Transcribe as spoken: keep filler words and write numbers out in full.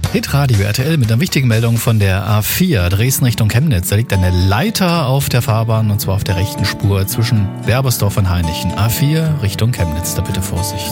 Hitradio R T L mit einer wichtigen Meldung von der A vier Dresden Richtung Chemnitz. Da liegt eine Leiter auf der Fahrbahn und zwar auf der rechten Spur zwischen Werbersdorf und Hainichen. A vier Richtung Chemnitz, da bitte Vorsicht.